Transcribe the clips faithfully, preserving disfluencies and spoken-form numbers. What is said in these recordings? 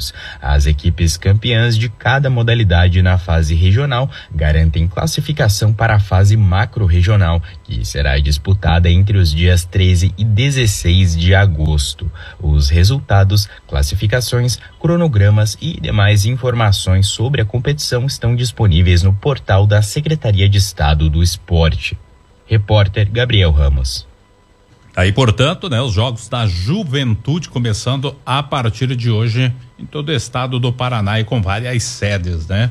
jogos. As equipes campeãs de cada modalidade na fase regional garantem classificação para a fase macro-regional, que será disputada entre os dias treze e dezesseis de agosto. Os resultados, classificações, cronogramas e demais informações sobre a competição estão disponíveis no portal da Secretaria de Estado do Esporte. Repórter Gabriel Ramos. Aí, portanto, né, os Jogos da Juventude começando a partir de hoje em todo o estado do Paraná e com várias sedes, né?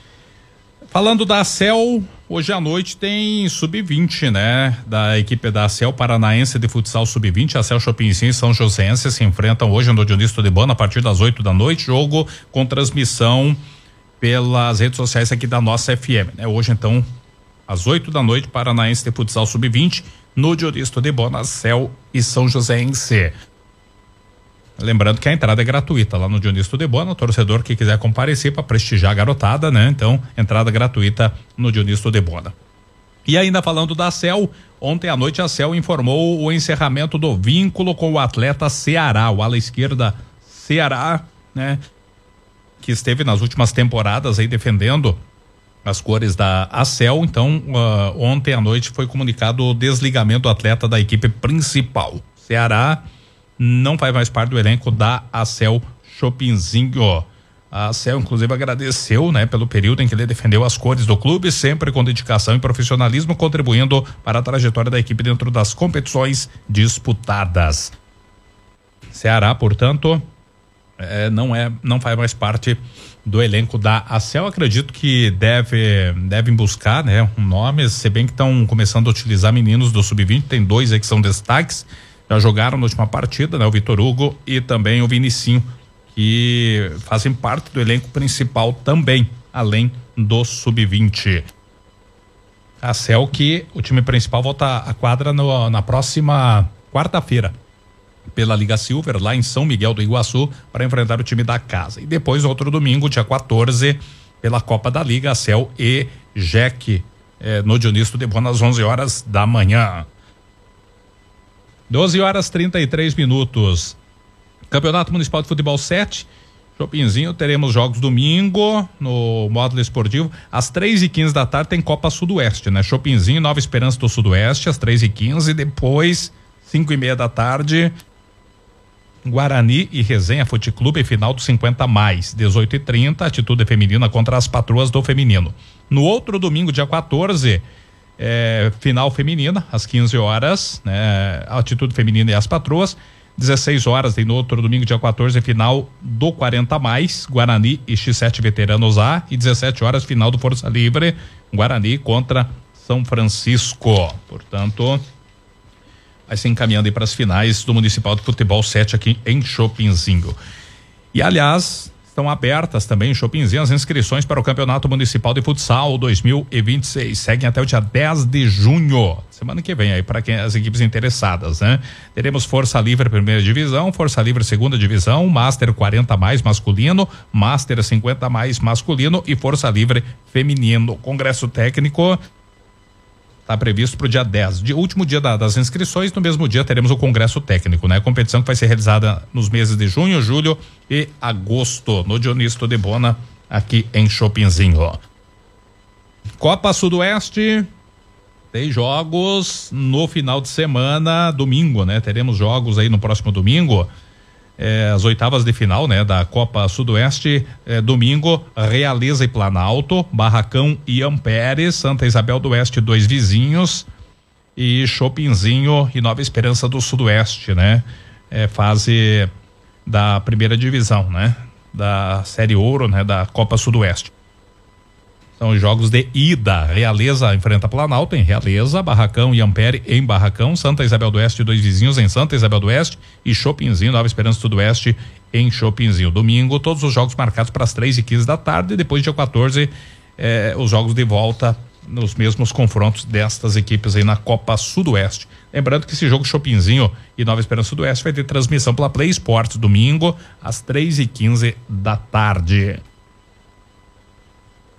Falando da A C E L, hoje à noite tem sub vinte, né? Da equipe da A C E L Paranaense de Futsal sub vinte, a A C E L Chopinzinho e São Joséense se enfrentam hoje no Dionísio de Bona a partir das oito da noite, jogo com transmissão pelas redes sociais aqui da nossa F M, né? Hoje, então, às oito da noite, Paranaense de Futsal sub vinte, no Dionísio de Bona, A C E L e São Joséense. Lembrando que a entrada é gratuita lá no Dionísio de Bona, o torcedor que quiser comparecer para prestigiar a garotada, né? Então, entrada gratuita no Dionísio de Bona. E ainda falando da A C E L, ontem à noite a C E L informou o encerramento do vínculo com o atleta Ceará, o ala esquerda Ceará, né? Que esteve nas últimas temporadas aí defendendo as cores da A C E L. Então, uh, ontem à noite foi comunicado o desligamento do atleta da equipe principal. Ceará não faz mais parte do elenco da A C E L Chopinzinho. A A C E L, inclusive, agradeceu, né, pelo período em que ele defendeu as cores do clube, sempre com dedicação e profissionalismo, contribuindo para a trajetória da equipe dentro das competições disputadas. Ceará, portanto, é, não é, não faz mais parte do elenco da A C E L. Acredito que deve, devem buscar, né, um nome, se bem que estão começando a utilizar meninos do sub vinte, tem dois aí que são destaques, já jogaram na última partida, né, o Vitor Hugo e também o Vinicinho, que fazem parte do elenco principal também, além do sub vinte. A C E L que o time principal volta à quadra no, na próxima quarta-feira, pela Liga Silver, lá em São Miguel do Iguaçu, para enfrentar o time da casa. E depois, outro domingo, dia quatorze, pela Copa da Liga, A C E L e J E C, eh, no Dionísio de Bona, às onze horas da manhã. doze horas e trinta e três minutos. Campeonato Municipal de Futebol sete, Chopinzinho, teremos jogos domingo no módulo esportivo. Às três e quinze da tarde tem Copa Sudoeste, né? Chopinzinho, Nova Esperança do Sudoeste, às três e quinze. Depois, cinco e meia da tarde, Guarani e Resenha Fute Clube, final do cinquenta mais, dezoito e trinta, Atitude Feminina contra as Patroas do Feminino. No outro domingo, dia quatorze, é, final feminina, às quinze horas, né? Atitude Feminina e as Patroas. dezesseis horas, tem no outro domingo, dia quatorze, final do quarenta mais, Guarani e X sete Veteranos A. E dezessete horas, final do Força Livre, Guarani contra São Francisco. Portanto, vai se encaminhando aí para as finais do Municipal de Futebol sete aqui em Chopinzinho. E, aliás, estão abertas também em Chopinzinho as inscrições para o Campeonato Municipal de Futsal dois mil e vinte e seis. Seguem até o dia dez de junho, semana que vem aí, para quem as equipes interessadas, né? Teremos Força Livre Primeira Divisão, Força Livre Segunda Divisão, Master quarenta mais masculino, Master cinquenta mais masculino e Força Livre Feminino. Congresso técnico está previsto para o dia dez, de último dia da, das inscrições. No mesmo dia teremos o congresso técnico, né? Competição que vai ser realizada nos meses de junho, julho e agosto, no Dionísio de Bona, aqui em Chopinzinho. Copa Sudoeste, tem jogos no final de semana, domingo, né? Teremos jogos aí no próximo domingo. É, as oitavas de final, né, da Copa Sudoeste, é, domingo, Realeza e Planalto, Barracão e Ampere, Santa Isabel do Oeste, dois vizinhos, e Chopinzinho e Nova Esperança do Sudoeste, né? É, fase da primeira divisão, né? Da Série Ouro, né? Da Copa Sudoeste. São os jogos de ida. Realeza enfrenta Planalto em Realeza, Barracão e Ampere em Barracão, Santa Isabel do Oeste, dois vizinhos em Santa Isabel do Oeste e Chopinzinho, Nova Esperança do Oeste em Chopinzinho. Domingo, todos os jogos marcados para as três e quinze da tarde, e depois dia quatorze, eh, os jogos de volta nos mesmos confrontos destas equipes aí na Copa Sudoeste. Lembrando que esse jogo Chopinzinho e Nova Esperança do Oeste vai ter transmissão pela Play Sports domingo às três e quinze da tarde.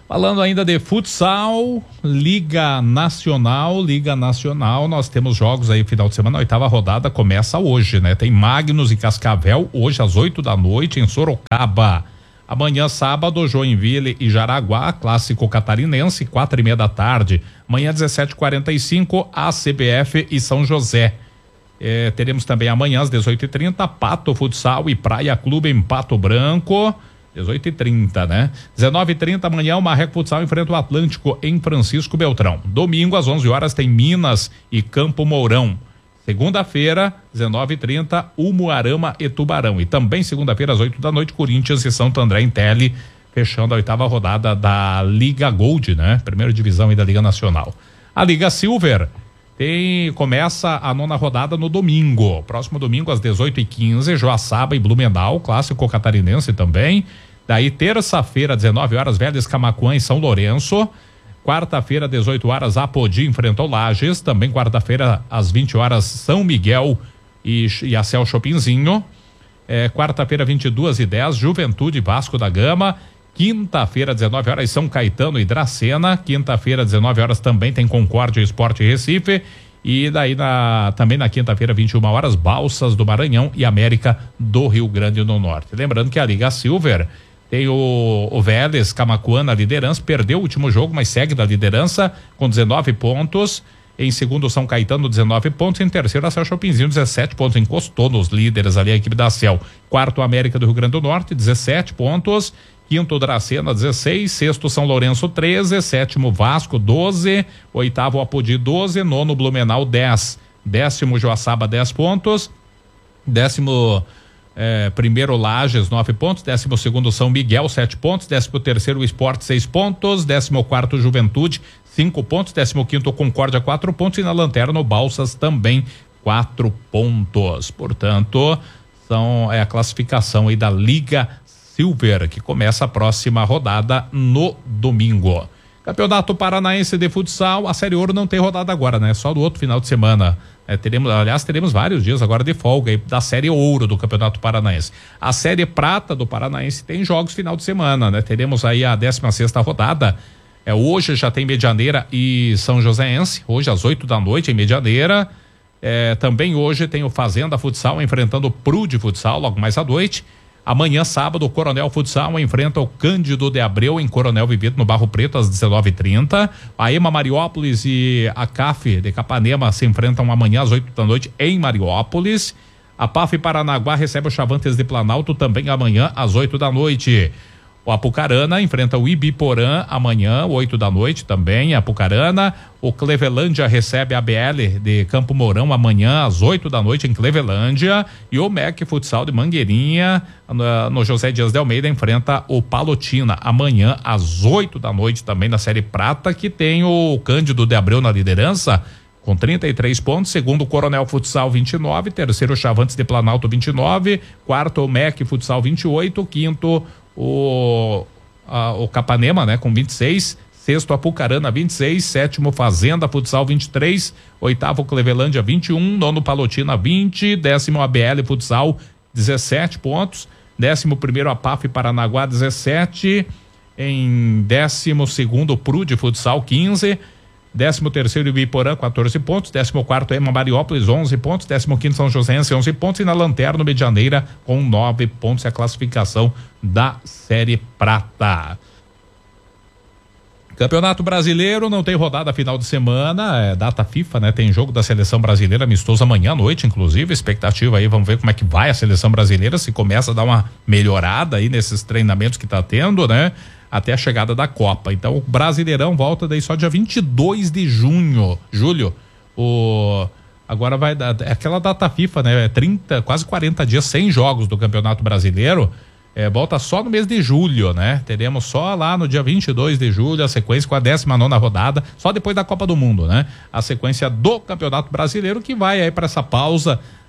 Falando ainda de futsal, Liga Nacional, Liga Nacional, nós temos jogos aí final de semana, a oitava rodada começa hoje, né? Tem Magnus e Cascavel, hoje às oito da noite em Sorocaba. Amanhã, sábado, Joinville e Jaraguá, clássico catarinense, quatro e meia da tarde. Amanhã, dezessete e quarenta e cinco, A C B F e São José. É, teremos também amanhã às dezoito e trinta, Pato Futsal e Praia Clube em Pato Branco. dezoito e trinta, né? dezenove e trinta amanhã o Marreco Futsal enfrenta o Atlântico em Francisco Beltrão. Domingo às onze horas tem Minas e Campo Mourão. Segunda-feira, dezenove e trinta, Umuarama e Tubarão. E também segunda-feira às oito da noite, Corinthians e Santo André em Tele, fechando a oitava rodada da Liga Gold, né? Primeira divisão aí da Liga Nacional. A Liga Silver tem, começa a nona rodada no domingo. Próximo domingo às dezoito e quinze, Joaçaba e Blumenau, clássico catarinense também. Daí terça-feira, dezenove horas, Vélez Camaquã e São Lourenço. Quarta-feira, dezoito horas, Apodi enfrenta o Lages. Também quarta-feira, às vinte horas, São Miguel e, e a Cel Chopinzinho. É, quarta-feira, vinte e duas e dez, Juventude Vasco da Gama. Quinta-feira, dezenove horas, São Caetano e Dracena. Quinta-feira, dezenove horas, também tem Concórdia Esporte Recife. E daí na, também na quinta-feira, vinte e uma horas, Balsas do Maranhão e América do Rio Grande do Norte. Lembrando que a Liga Silver tem o, o Vélez Camaquã na liderança, perdeu o último jogo, mas segue na liderança com dezenove pontos. Em segundo, São Caetano, dezenove pontos. Em terceiro, a Cel Chopinzinho, dezessete pontos. Encostou nos líderes ali a equipe da Cel. Quarto, América do Rio Grande do Norte, dezessete pontos. Quinto, Dracena, dezesseis. Sexto, São Lourenço, treze. Sétimo, Vasco, doze. Oitavo, Apodi, doze. Nono, Blumenau, dez. Décimo, Joaçaba, dez pontos. Décimo É, primeiro Lages, nove pontos, décimo segundo São Miguel, sete pontos, décimo terceiro Esporte, seis pontos, décimo quarto Juventude, cinco pontos, décimo quinto Concórdia, quatro pontos e na lanterna o Balsas também quatro pontos. Portanto, são é a classificação aí da Liga Silver, que começa a próxima rodada no domingo. Campeonato Paranaense de Futsal, a Série Ouro não tem rodada agora, né? Só do outro final de semana. É, teremos, aliás, teremos vários dias agora de folga aí da Série Ouro do Campeonato Paranaense. A Série Prata do Paranaense tem jogos final de semana, né? Teremos aí a décima sexta rodada. É, hoje já tem Medianeira e São Joséense, hoje às oito da noite em Medianeira. É, também hoje tem o Fazenda Futsal enfrentando o Prude Futsal, logo mais à noite. Amanhã, sábado, o Coronel Futsal enfrenta o Cândido de Abreu em Coronel Vivido, no Barro Preto, às dezenove e trinta. A Ema Mariópolis e a C A F de Capanema se enfrentam amanhã às oito da noite em Mariópolis. A P A F Paranaguá recebe o Chavantes de Planalto também amanhã às oito da noite. O Apucarana enfrenta o Ibiporã amanhã, oito da noite também, Apucarana. O Clevelândia recebe a B L de Campo Mourão amanhã às oito da noite em Clevelândia. E o M E C Futsal de Mangueirinha, no, no José Dias de Almeida, enfrenta o Palotina amanhã às oito da noite também na Série Prata, que tem o Cândido de Abreu na liderança com trinta e três pontos, segundo o Coronel Futsal vinte e nove, terceiro Chavantes de Planalto vinte e nove, quarto o M E C Futsal vinte e oito, quinto o, a, o Capanema, né, com vinte e seis, sexto Apucarana vinte e seis, sétimo Fazenda Futsal vinte e três, oitavo Clevelândia vinte e um, nono Palotina vinte, décimo A B L Futsal dezessete pontos, décimo primeiro a P A F Paranaguá dezessete, em décimo segundo Prude Futsal quinze, décimo terceiro Ibiporã, quatorze pontos, décimo quarto Ema Mariópolis, onze pontos, décimo quinto São Joséense, onze pontos, e na lanterna Medianeira com nove pontos, é a classificação da Série Prata. Campeonato Brasileiro não tem rodada final de semana, é data FIFA, né? Tem jogo da Seleção Brasileira amistoso amanhã à noite, inclusive, expectativa aí, vamos ver como é que vai a Seleção Brasileira, se começa a dar uma melhorada aí nesses treinamentos que tá tendo, né? Até a chegada da Copa. Então o Brasileirão volta daí só dia vinte e dois de junho, julho. O agora vai dar é aquela data FIFA, né? É trinta, quase quarenta dias sem jogos do Campeonato Brasileiro. É, volta só no mês de julho, né? Teremos só lá no dia vinte e dois de julho a sequência com a décima nona rodada, só depois da Copa do Mundo, né? A sequência do Campeonato Brasileiro, que vai aí para essa pausa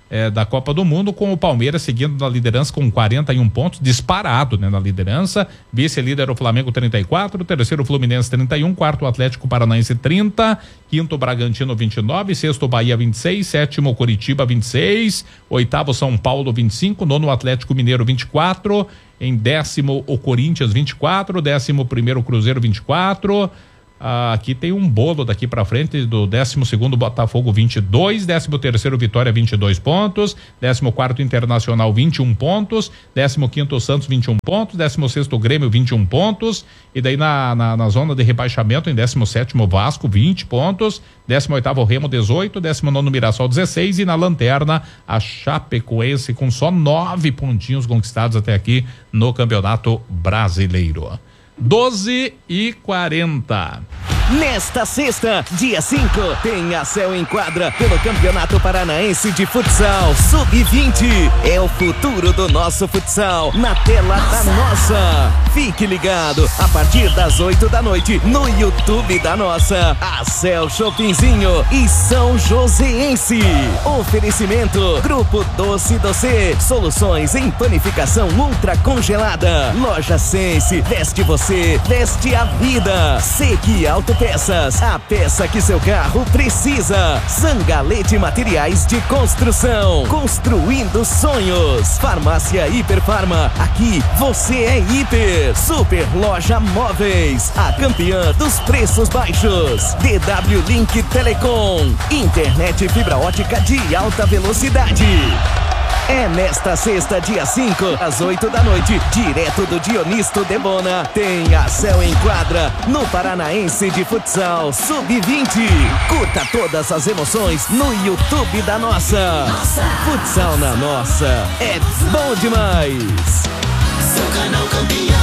É, da Copa do Mundo, com o Palmeiras seguindo na liderança com quarenta e um pontos, disparado, né, na liderança. Vice-líder o Flamengo trinta e quatro, terceiro o Fluminense trinta e um, quarto o Atlético Paranaense trinta, quinto o Bragantino vinte e nove, sexto o Bahia vinte e seis, sétimo o Coritiba vinte e seis, oitavo São Paulo vinte e cinco, nono o Atlético Mineiro vinte e quatro, em décimo o Corinthians vinte e quatro, décimo primeiro o Cruzeiro vinte e quatro. Ah, aqui tem um bolo daqui pra frente do décimo segundo Botafogo vinte e dois, décimo terceiro Vitória vinte e dois pontos, décimo quarto Internacional vinte e um pontos, décimo quinto Santos vinte e um pontos, décimo sexto Grêmio vinte e um pontos, e daí na, na, na zona de rebaixamento em décimo sétimo Vasco vinte pontos, décimo oitavo Remo dezoito, décimo nono Mirassol dezesseis e na lanterna a Chapecoense com só nove pontinhos conquistados até aqui no Campeonato Brasileiro. doze e quarenta. Nesta sexta, dia cinco, tem a Céu em Quadra pelo Campeonato Paranaense de Futsal sub vinte. É o futuro do nosso futsal na tela da nossa. Fique ligado, a partir das oito da noite no YouTube da nossa. A Céu Shoppingzinho e São Joséense. Oferecimento Grupo Doce Doce, soluções em panificação ultra congelada. Loja Sense, veste você, veste a vida. Sequi Autopeças, a peça que seu carro precisa. Zangalete Materiais de Construção, construindo sonhos. Farmácia Hiperfarma, aqui você é hiper. Super Loja Móveis, a campeã dos preços baixos. D W Link Telecom, internet fibra ótica de alta velocidade. É nesta sexta, dia cinco, às oito da noite, direto do Dionisto Debona, tem a Céu em Quadra no Paranaense de Futsal sub vinte. Curta todas as emoções no YouTube da nossa. Nossa. Futsal na nossa é bom demais. Seu canal campeão.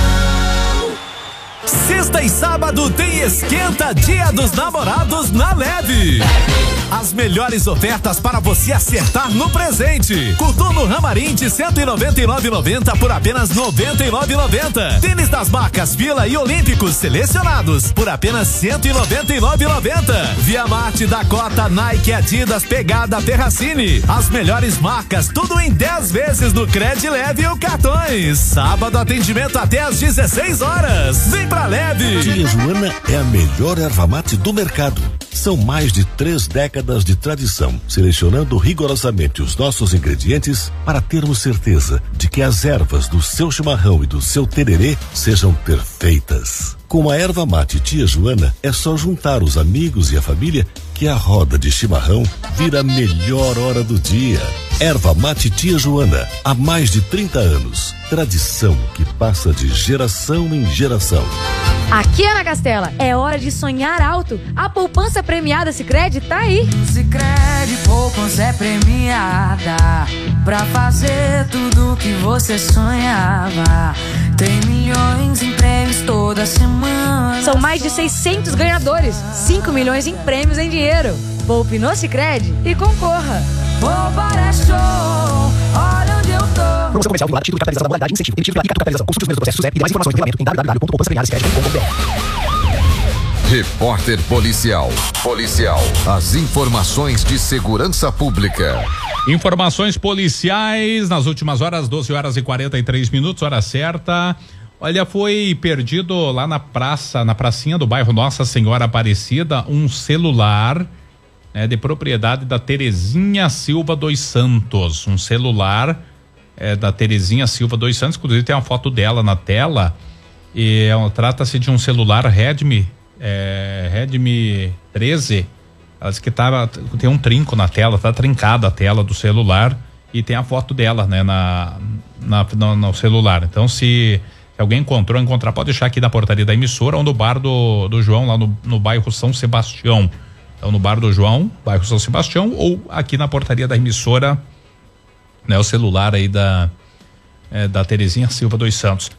Sexta e sábado tem Esquenta Dia dos Namorados na Leve. As melhores ofertas para você acertar no presente. Coturno Ramarinte cento e noventa e nove reais e noventa centavos por apenas noventa e nove reais e noventa centavos. Tênis das marcas Fila e Olímpicos selecionados por apenas cento e noventa e nove reais e noventa centavos. Via Marte, Dakota, Nike, Adidas, Pegada, Terracini. As melhores marcas, tudo em dez vezes no Cred Leve ou cartões. Sábado atendimento até às dezesseis horas. Vem pra Leve. Tia Joana é a melhor erva mate do mercado. São mais de três décadas de tradição, selecionando rigorosamente os nossos ingredientes para termos certeza de que as ervas do seu chimarrão e do seu tererê sejam perfeitas. Com a erva mate Tia Joana, é só juntar os amigos e a família que a roda de chimarrão vira a melhor hora do dia. Erva mate Tia Joana, há mais de trinta anos. Tradição que passa de geração em geração. Aqui, Ana Castela, é hora de sonhar alto. A poupança premiada Sicredi tá aí. Sicredi poupança é premiada pra fazer tudo que você sonhava. Tem milhões em prêmios toda semana. São mais de seiscentos ganhadores, cinco milhões em prêmios em dinheiro. Poupe no Sicredi e concorra. Poupar é show, olha onde eu tô. Promoção comercial vinculada, título de capitalização da modalidade, incentivo, emitido pela capitalização. Consulte os mesmos processos e demais informações no regulamento em w w w ponto poupança premiada sicredi ponto com ponto b r. Repórter Policial. Policial. As informações de segurança pública. Informações policiais nas últimas horas, doze horas e quarenta e três minutos, hora certa. Olha, foi perdido lá na praça, na pracinha do bairro Nossa Senhora Aparecida, um celular, né, de propriedade da Terezinha Silva dos Santos. Um celular é, da Terezinha Silva dos Santos, inclusive tem uma foto dela na tela. E é, trata-se de um celular Redmi, é, Redmi treze. Ela disse que tava, tem um trinco na tela, tá trincada a tela do celular e tem a foto dela, né, na, na, no, no celular. Então, se, se alguém encontrou, encontrar, pode deixar aqui na portaria da emissora ou no bar do, do João, lá no, no bairro São Sebastião. Então, no bar do João, bairro São Sebastião, ou aqui na portaria da emissora, né, o celular aí da, é, da Terezinha Silva dos Santos.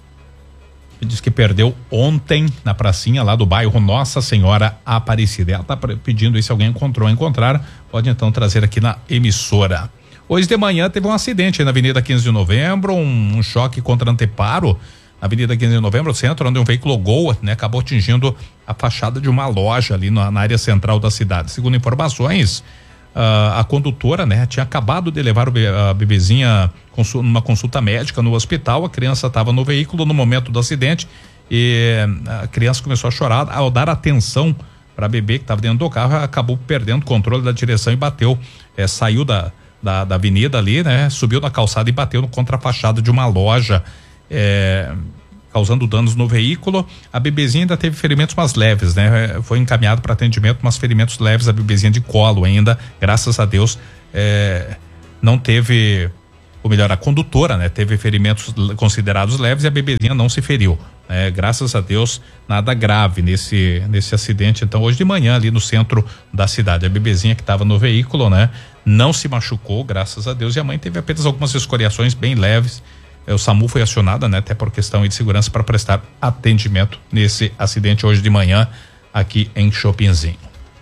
Diz que perdeu ontem na pracinha lá do bairro Nossa Senhora Aparecida. Ela está pedindo aí, se alguém encontrou, encontrar, pode então trazer aqui na emissora. Hoje de manhã teve um acidente aí na Avenida quinze de Novembro, um, um choque contra anteparo na Avenida quinze de Novembro, centro, onde um veículo Gol, né, acabou atingindo a fachada de uma loja ali na, na área central da cidade. Segundo informações, Uh, a condutora, né, tinha acabado de levar o be- a bebezinha consul- numa consulta médica no hospital. A criança estava no veículo no momento do acidente e a criança começou a chorar. Ao dar atenção para a bebê que estava dentro do carro, acabou perdendo o controle da direção e bateu, é, saiu da, da, da avenida ali, né, subiu na calçada e bateu contra a fachada de uma loja, é, causando danos no veículo. A bebezinha ainda teve ferimentos mais leves, né? Foi encaminhado para atendimento, mas ferimentos leves, a bebezinha de colo ainda, graças a Deus, é, não teve, ou melhor, a condutora, né? Teve ferimentos considerados leves e a bebezinha não se feriu, né? Graças a Deus, nada grave nesse, nesse acidente. Então, hoje de manhã, ali no centro da cidade, a bebezinha que estava no veículo, né? Não se machucou, graças a Deus, e a mãe teve apenas algumas escoriações bem leves. O SAMU foi acionado, né, até por questão de segurança, para prestar atendimento nesse acidente hoje de manhã aqui em Chopinzinho.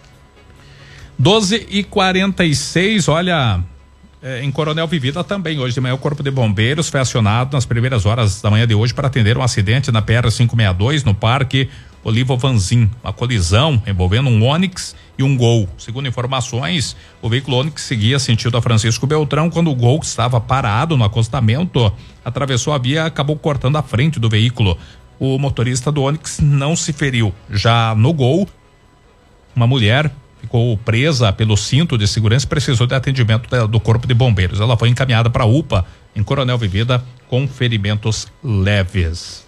doze e quarenta e seis, olha, é, em Coronel Vivida também, hoje de manhã o Corpo de Bombeiros foi acionado nas primeiras horas da manhã de hoje para atender um acidente na P R quinhentos e sessenta e dois, no Parque Olivo Vanzin, uma colisão envolvendo um Onix e um Gol. Segundo informações, o veículo Onix seguia sentido a Francisco Beltrão quando o Gol, que estava parado no acostamento, atravessou a via e acabou cortando a frente do veículo. O motorista do Onix não se feriu. Já no Gol, uma mulher ficou presa pelo cinto de segurança e precisou de atendimento da, do Corpo de Bombeiros. Ela foi encaminhada para a U P A em Coronel Vivida com ferimentos leves.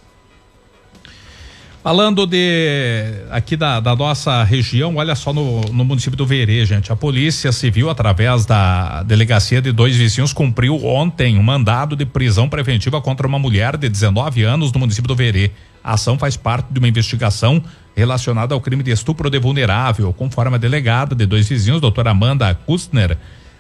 Falando de aqui da, da nossa região, olha só, no, no município do Verê, gente, a Polícia Civil, através da delegacia de dois vizinhos, cumpriu ontem um mandado de prisão preventiva contra uma mulher de dezenove anos no município do Verê. A ação faz parte de uma investigação relacionada ao crime de estupro de vulnerável. Conforme a delegada de dois vizinhos, doutora Amanda Kustner,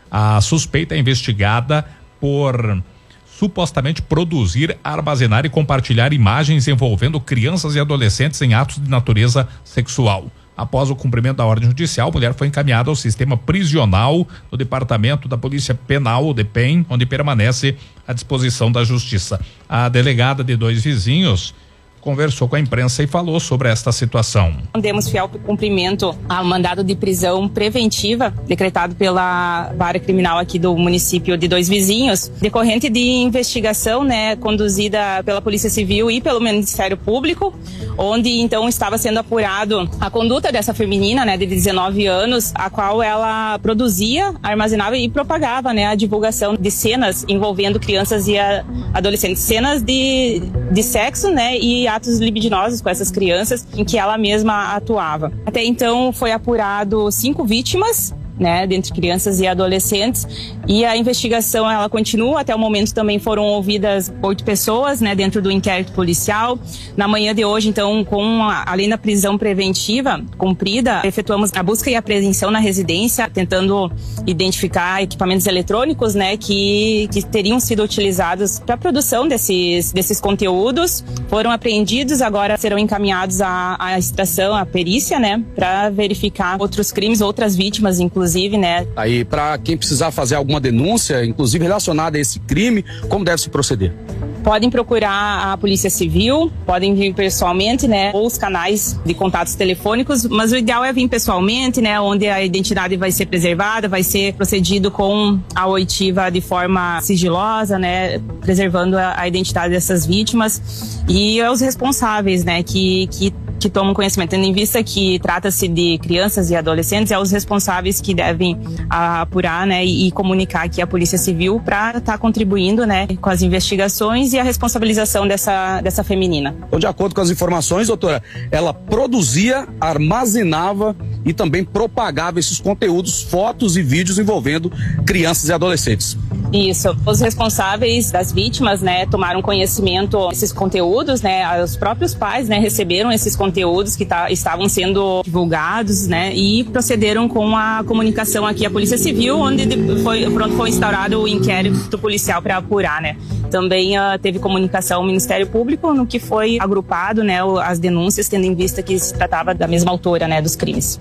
a suspeita é investigada por supostamente produzir, armazenar e compartilhar imagens envolvendo crianças e adolescentes em atos de natureza sexual. Após o cumprimento da ordem judicial, a mulher foi encaminhada ao sistema prisional do Departamento da Polícia Penal, o DEPEN, onde permanece à disposição da Justiça. A delegada de dois vizinhos conversou com a imprensa e falou sobre esta situação. Demos fiel cumprimento ao mandado de prisão preventiva decretado pela vara criminal aqui do município de Dois Vizinhos, decorrente de investigação, né, conduzida pela Polícia Civil e pelo Ministério Público, onde então estava sendo apurado a conduta dessa feminina, né, de dezenove anos, a qual ela produzia, armazenava e propagava, né, a divulgação de cenas envolvendo crianças e a, adolescentes, cenas de, de sexo, né, e atos libidinosos com essas crianças em que ela mesma atuava. Até então foi apurado cinco vítimas, né, dentre crianças e adolescentes, e a investigação ela continua. Até o momento também foram ouvidas oito pessoas, né, dentro do inquérito policial. Na manhã de hoje, então, com a, além da prisão preventiva cumprida, efetuamos a busca e a apreensão na residência, tentando identificar equipamentos eletrônicos, né, que, que teriam sido utilizados para a produção desses, desses conteúdos. Foram apreendidos, agora serão encaminhados à, à extração, à perícia, né, para verificar outros crimes, outras vítimas, inclusive. Inclusive, né? Aí, para quem precisar fazer alguma denúncia, inclusive relacionada a esse crime, como deve se proceder? Podem procurar a Polícia Civil, podem vir pessoalmente, né? Ou os canais de contatos telefônicos, mas o ideal é vir pessoalmente, né? Onde a identidade vai ser preservada, vai ser procedido com a oitiva de forma sigilosa, né? Preservando a, a identidade dessas vítimas e os responsáveis, né? Que, que que tomam conhecimento, tendo em vista que trata-se de crianças e adolescentes, é os responsáveis que devem apurar, né, e, e comunicar aqui à Polícia Civil para estar tá contribuindo, né, com as investigações e a responsabilização dessa, dessa feminina. Então, de acordo com as informações, doutora, ela produzia, armazenava e também propagava esses conteúdos, fotos e vídeos envolvendo crianças e adolescentes. Isso. Os responsáveis das vítimas, né, tomaram conhecimento desses conteúdos, né, os próprios pais, né, receberam esses conteúdos que tá, estavam sendo divulgados, né, e procederam com a comunicação aqui à Polícia Civil, onde foi, pronto, foi instaurado o inquérito policial para apurar, né. Também uh, teve comunicação ao Ministério Público, no que foi agrupado, né, as denúncias, tendo em vista que se tratava da mesma autora, né, dos crimes.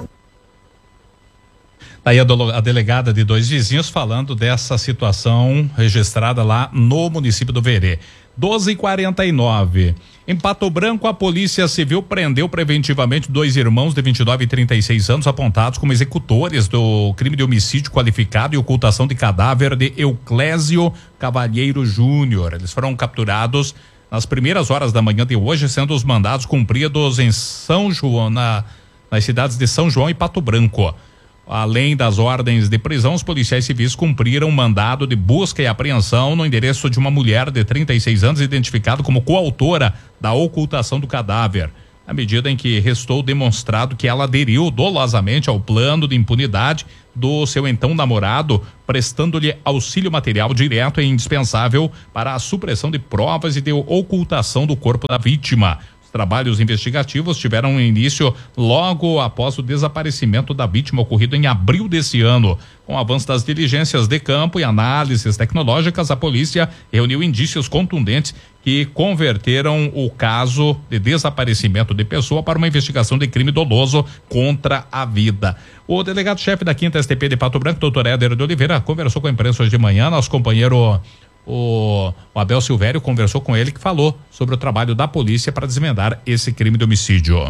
Aí a, a delegada de Dois Vizinhos falando dessa situação registrada lá no município do Verê. doze e quarenta e nove. Em Pato Branco, a Polícia Civil prendeu preventivamente dois irmãos de vinte e nove e trinta e seis anos apontados como executores do crime de homicídio qualificado e ocultação de cadáver de Euclésio Cavalheiro Júnior. Eles foram capturados nas primeiras horas da manhã de hoje, sendo os mandados cumpridos em São João, na, nas cidades de São João e Pato Branco. Além das ordens de prisão, os policiais civis cumpriram um mandado de busca e apreensão no endereço de uma mulher de trinta e seis anos, identificada como coautora da ocultação do cadáver, à medida em que restou demonstrado que ela aderiu dolosamente ao plano de impunidade do seu então namorado, prestando-lhe auxílio material direto e indispensável para a supressão de provas e de ocultação do corpo da vítima. Os trabalhos investigativos tiveram início logo após o desaparecimento da vítima, ocorrido em abril desse ano. Com o avanço das diligências de campo e análises tecnológicas, a polícia reuniu indícios contundentes que converteram o caso de desaparecimento de pessoa para uma investigação de crime doloso contra a vida. O delegado-chefe da quinta S T P de Pato Branco, doutor Éder de Oliveira, conversou com a imprensa hoje de manhã. Nosso companheiro O, o Abel Silvério conversou com ele, que falou sobre o trabalho da polícia para desvendar esse crime de homicídio.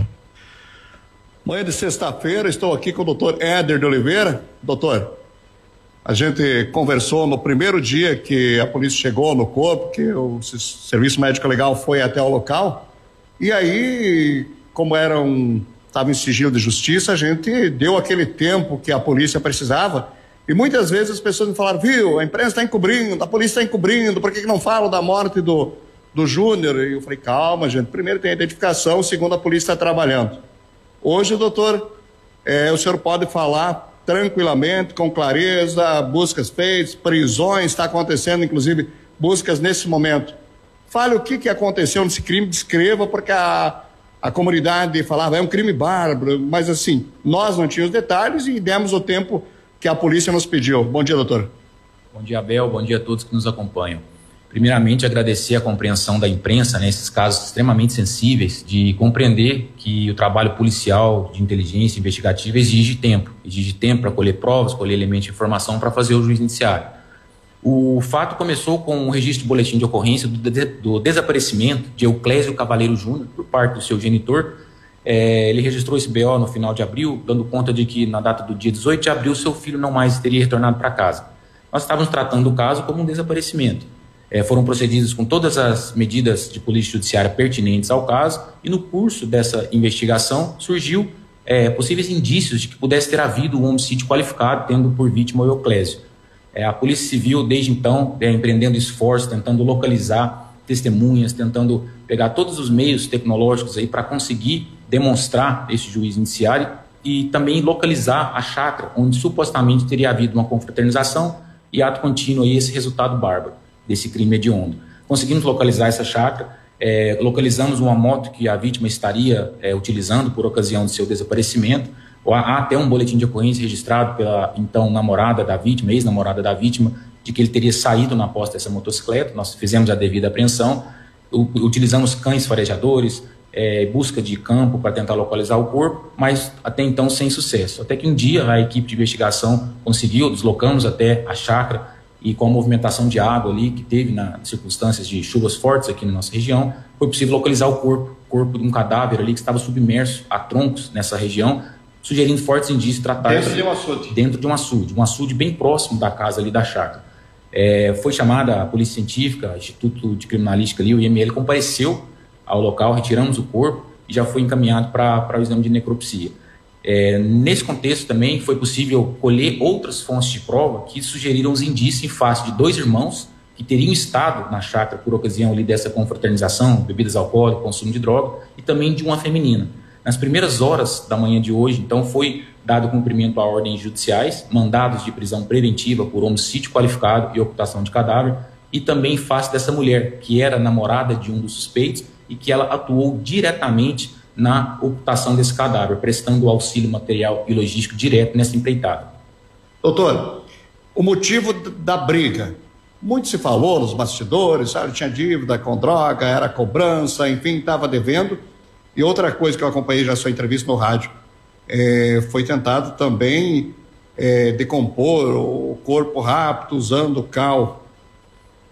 Manhã de sexta-feira, estou aqui com o doutor Éder de Oliveira. Doutor, a gente conversou no primeiro dia que a polícia chegou no corpo, que o Serviço Médico Legal foi até o local, e aí, como era um, estava em sigilo de justiça, a gente deu aquele tempo que a polícia precisava. E muitas vezes as pessoas me falaram, viu, a imprensa está encobrindo, a polícia está encobrindo, por que, que não falam da morte do, do Júnior? E eu falei, calma, gente, primeiro tem a identificação, segundo a polícia está trabalhando. Hoje, doutor, é, o senhor pode falar tranquilamente, com clareza, buscas feitas, prisões, está acontecendo, inclusive, buscas nesse momento. Fale o que, que aconteceu nesse crime, descreva, porque a, a comunidade falava, é um crime bárbaro, mas assim, nós não tínhamos detalhes e demos o tempo que a polícia nos pediu. Bom dia, doutor. Bom dia, Abel. Bom dia a todos que nos acompanham. Primeiramente, agradecer a compreensão da imprensa nesses casos extremamente sensíveis, de compreender que o trabalho policial de inteligência investigativa exige tempo. Exige tempo para colher provas, colher elementos de informação para fazer o juízo indiciário. O fato começou com o registro de boletim de ocorrência do, de, do desaparecimento de Euclésio Cavalheiro Júnior por parte do seu genitor. É, ele registrou esse B O no final de abril, dando conta de que na data do dia dezoito de abril seu filho não mais teria retornado para casa. Nós estávamos tratando o caso como um desaparecimento. É, foram procedidos com todas as medidas de polícia judiciária pertinentes ao caso e no curso dessa investigação surgiu é, possíveis indícios de que pudesse ter havido um homicídio qualificado tendo por vítima o Euclésio. É, a Polícia Civil, desde então, é, empreendendo esforços, tentando localizar testemunhas, tentando pegar todos os meios tecnológicos aí para conseguir demonstrar esse juízo indiciário e também localizar a chácara onde supostamente teria havido uma confraternização e ato contínuo aí esse resultado bárbaro desse crime hediondo. Conseguimos localizar essa chácara, é, localizamos uma moto que a vítima estaria é, utilizando por ocasião de seu desaparecimento. Há até um boletim de ocorrência registrado pela então namorada da vítima, ex-namorada da vítima, de que ele teria saído na posse dessa motocicleta. Nós fizemos a devida apreensão, utilizamos cães farejadores, é, busca de campo para tentar localizar o corpo, mas até então sem sucesso. Até que um dia a equipe de investigação conseguiu, deslocamos até a chácara e com a movimentação de água ali que teve nas circunstâncias de chuvas fortes aqui na nossa região, foi possível localizar o corpo, corpo de um cadáver ali que estava submerso a troncos nessa região, sugerindo fortes indícios tratar dentro de um açude. Dentro de um açude, um açude bem próximo da casa ali da chácara. É, foi chamada a Polícia Científica, Instituto de Criminalística ali, o I M L compareceu ao local, retiramos o corpo e já foi encaminhado para o exame de necropsia. É, nesse contexto também foi possível colher outras fontes de prova que sugeriram os indícios em face de dois irmãos que teriam estado na chácara por ocasião ali dessa confraternização, bebidas alcoólicas, consumo de droga, e também de uma feminina. Nas primeiras horas da manhã de hoje, então, foi dado cumprimento a ordens judiciais, mandados de prisão preventiva por homicídio qualificado e ocultação de cadáver, e também em face dessa mulher, que era namorada de um dos suspeitos e que ela atuou diretamente na ocultação desse cadáver, prestando auxílio material e logístico direto nessa empreitada. Doutor, o motivo da briga, muito se falou nos bastidores, sabe, tinha dívida com droga, era cobrança, enfim, estava devendo. E outra coisa que eu acompanhei já a sua entrevista no rádio, é, foi tentado também é, decompor o corpo rápido usando cal.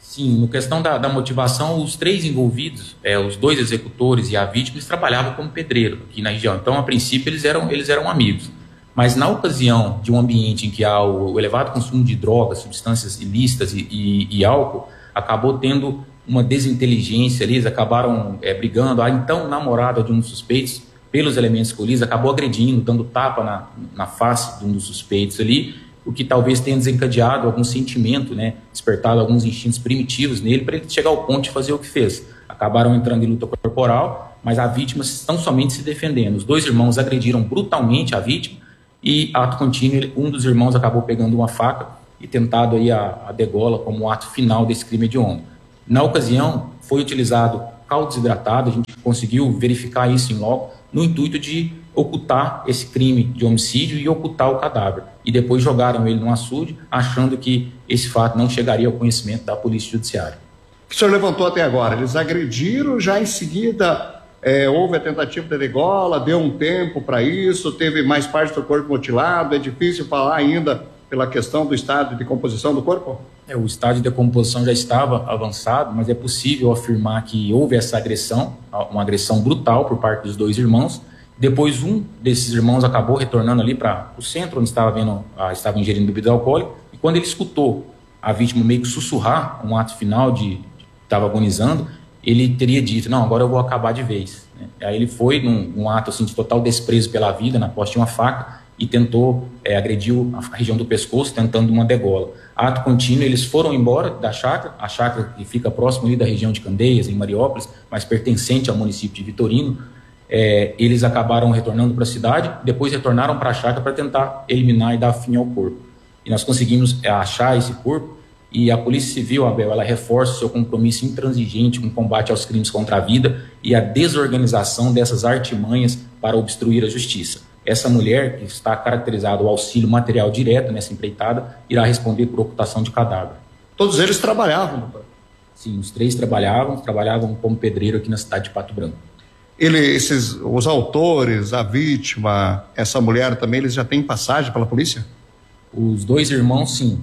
Sim, no questão da, da motivação, os três envolvidos, é, os dois executores e a vítima, eles trabalhavam como pedreiro aqui na região. Então, a princípio, eles eram, eles eram amigos. Mas na ocasião de um ambiente em que há o, o elevado consumo de drogas, substâncias ilícitas e, e, e álcool, acabou tendo uma desinteligência ali, eles acabaram é, brigando. A então namorada de um dos suspeitos, pelos elementos escolhidos, acabou agredindo, dando tapa na, na face de um dos suspeitos ali, o que talvez tenha desencadeado algum sentimento, né, despertado alguns instintos primitivos nele para ele chegar ao ponto de fazer o que fez. Acabaram entrando em luta corporal, mas a vítima estão somente se defendendo. Os dois irmãos agrediram brutalmente a vítima e, ato contínuo, um dos irmãos acabou pegando uma faca e tentado aí a, a degola como ato final desse crime hediondo. Na ocasião, foi utilizado cal desidratado, a gente conseguiu verificar isso em loco, no intuito de ocultar esse crime de homicídio e ocultar o cadáver. E depois jogaram ele no açude, achando que esse fato não chegaria ao conhecimento da Polícia Judiciária. O que o senhor levantou até agora? Eles agrediram, já em seguida é, houve a tentativa de degola, deu um tempo para isso, teve mais parte do corpo mutilado, é difícil falar ainda pela questão do estado de decomposição do corpo? É, o estado de decomposição já estava avançado, mas é possível afirmar que houve essa agressão, uma agressão brutal por parte dos dois irmãos. Depois um desses irmãos acabou retornando ali para o centro, onde estava, vendo, ah, estava ingerindo bebida alcoólica, e quando ele escutou a vítima meio que sussurrar um ato final de estava agonizando, ele teria dito, não, agora eu vou acabar de vez. Aí ele foi num, num ato assim, de total desprezo pela vida, na posse de uma faca, e tentou, é, agrediu a região do pescoço, tentando uma degola. Ato contínuo, eles foram embora da chácara, a chácara que fica próximo ali da região de Candeias, em Mariópolis, mas pertencente ao município de Vitorino. É, eles acabaram retornando para a cidade, depois retornaram para a chácara para tentar eliminar e dar fim ao corpo. E nós conseguimos é, achar esse corpo, e a Polícia Civil, Abel, ela reforça o seu compromisso intransigente com o combate aos crimes contra a vida e a desorganização dessas artimanhas para obstruir a justiça. Essa mulher, que está caracterizado o auxílio material direto nessa empreitada, irá responder por ocultação de cadáver. Todos eles trabalhavam, doutor? Sim, os três trabalhavam, trabalhavam como pedreiro aqui na cidade de Pato Branco. Ele, esses, os autores, a vítima, essa mulher também, eles já têm passagem pela polícia? Os dois irmãos, sim.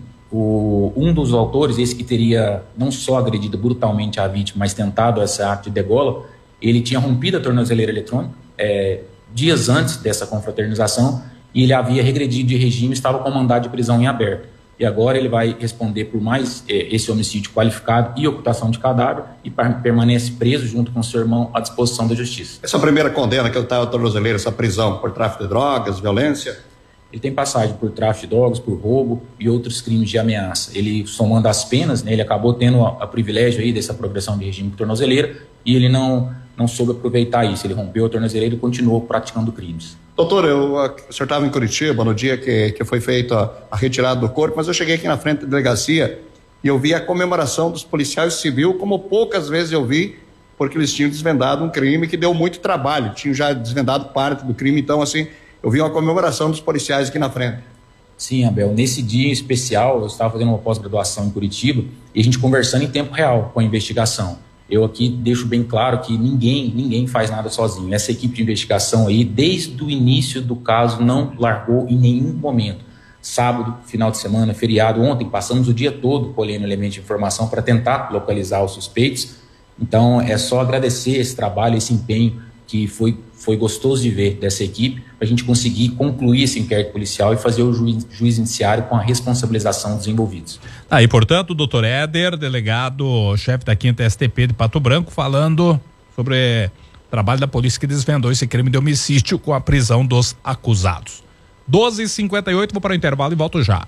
O, um dos autores, esse que teria não só agredido brutalmente a vítima, mas tentado esse ato de degola, ele tinha rompido a tornozeleira eletrônica é, dias antes dessa confraternização, e ele havia regredido de regime e estava com mandado de prisão em aberto. E agora ele vai responder por mais é, esse homicídio qualificado e ocultação de cadáver, e permanece preso junto com seu irmão à disposição da justiça. Essa primeira condena que ele está a tornozeleira, essa prisão por tráfico de drogas, violência? Ele tem passagem por tráfico de drogas, por roubo e outros crimes de ameaça. Ele, somando as penas, né, ele acabou tendo a, a privilégio aí dessa progressão de regime por tornozeleira, e ele não, não soube aproveitar isso. Ele rompeu a tornozeleira e continuou praticando crimes. Doutor, eu, o senhor estava em Curitiba no dia que, que foi feita a, a retirada do corpo, mas eu cheguei aqui na frente da delegacia e eu vi a comemoração dos policiais civil, como poucas vezes eu vi, porque eles tinham desvendado um crime que deu muito trabalho, tinham já desvendado parte do crime, então assim, eu vi uma comemoração dos policiais aqui na frente. Sim, Abel, nesse dia especial, eu estava fazendo uma pós-graduação em Curitiba e a gente conversando em tempo real com a investigação. Eu aqui deixo bem claro que ninguém, ninguém faz nada sozinho. Essa equipe de investigação aí, desde o início do caso, não largou em nenhum momento. Sábado, final de semana, feriado, ontem, passamos o dia todo colhendo elementos de informação para tentar localizar os suspeitos. Então, é só agradecer esse trabalho, esse empenho que foi, foi gostoso de ver dessa equipe, para a gente conseguir concluir esse inquérito policial e fazer o juiz, juiz judiciário com a responsabilização dos envolvidos. Aí, portanto, o doutor Éder, delegado, chefe da quinta S T P de Pato Branco, falando sobre o trabalho da polícia que desvendou esse crime de homicídio com a prisão dos acusados. doze e cinquenta e oito, vou para o intervalo e volto já.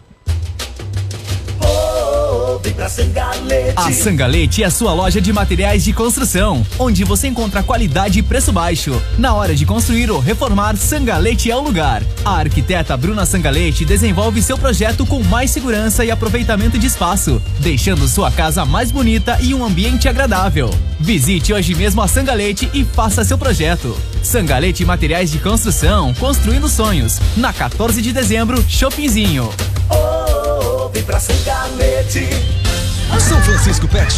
A Sangalete é a sua loja de materiais de construção, onde você encontra qualidade e preço baixo. Na hora de construir ou reformar, Sangalete é o lugar. A arquiteta Bruna Sangalete desenvolve seu projeto com mais segurança e aproveitamento de espaço, deixando sua casa mais bonita e um ambiente agradável. Visite hoje mesmo a Sangalete e faça seu projeto. Sangalete Materiais de Construção, construindo sonhos. Na quatorze de dezembro, Shoppingzinho. Oh, vem pra Sangalete. São Francisco Pet